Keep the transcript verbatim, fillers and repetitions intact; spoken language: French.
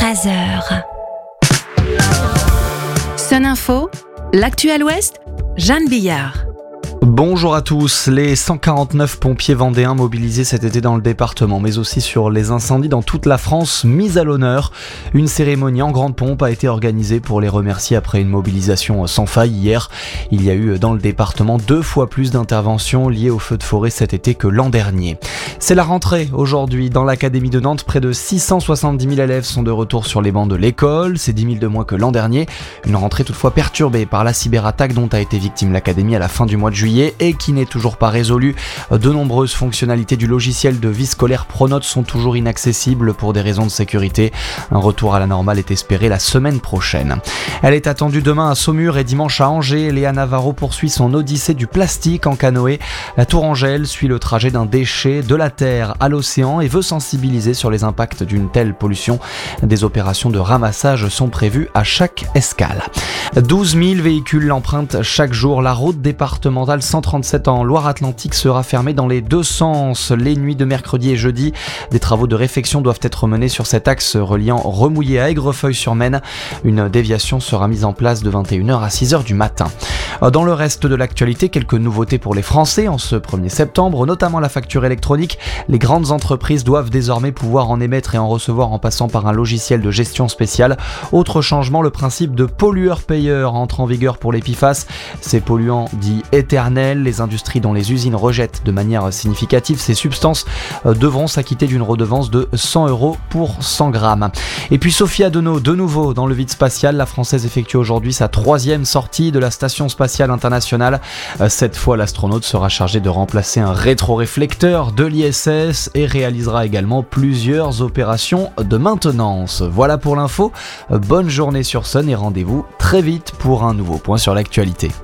treize heures. Sun Info, l'actu à l'Ouest, Jeanne Billard. Bonjour à tous. Les cent quarante-neuf pompiers vendéens mobilisés cet été dans le département, mais aussi sur les incendies dans toute la France, mis à l'honneur. Une cérémonie en grande pompe a été organisée pour les remercier après une mobilisation sans faille hier. Il y a eu dans le département deux fois plus d'interventions liées aux feux de forêt cet été que l'an dernier. C'est la rentrée aujourd'hui dans l'Académie de Nantes. Près de six cent soixante-dix mille élèves sont de retour sur les bancs de l'école. C'est dix mille de moins que l'an dernier. Une rentrée toutefois perturbée par la cyberattaque dont a été victime l'Académie à la fin du mois de juillet et qui n'est toujours pas résolue. De nombreuses fonctionnalités du logiciel de vie scolaire Pronote sont toujours inaccessibles pour des raisons de sécurité. Un retour à la normale est espéré la semaine prochaine. Elle est attendue demain à Saumur et dimanche à Angers. Léa Navarro poursuit son odyssée du plastique en canoë. La Tourangelle suit le trajet d'un déchet de la terre à l'océan et veut sensibiliser sur les impacts d'une telle pollution. Des opérations de ramassage sont prévues à chaque escale. douze mille véhicules l'empruntent chaque jour. La route départementale cent trente-sept en Loire-Atlantique sera fermée dans les deux sens. Les nuits de mercredi et jeudi, des travaux de réfection doivent être menés sur cet axe reliant Remouillé à Aigrefeuille-sur-Maine. Une déviation sera mise en place de vingt et une heures à six heures du matin. Dans le reste de l'actualité, quelques nouveautés pour les Français en ce premier septembre, notamment la facture électronique. Les grandes entreprises doivent désormais pouvoir en émettre et en recevoir en passant par un logiciel de gestion spéciale. Autre changement, le principe de pollueur-payeur entre en vigueur pour les P F A S. Ces polluants dits éternels, les industries dont les usines rejettent de manière significative ces substances devront s'acquitter d'une redevance de cent euros pour cent grammes. Et puis Sophie Adenau, de nouveau dans le vide spatial. La Française effectue aujourd'hui sa troisième sortie de la Station spatiale internationale. Cette fois, l'astronaute sera chargé de remplacer un rétroréflecteur de l'I S S et réalisera également plusieurs opérations de maintenance. Voilà pour l'info. Bonne journée sur Sun et rendez-vous très vite pour un nouveau point sur l'actualité.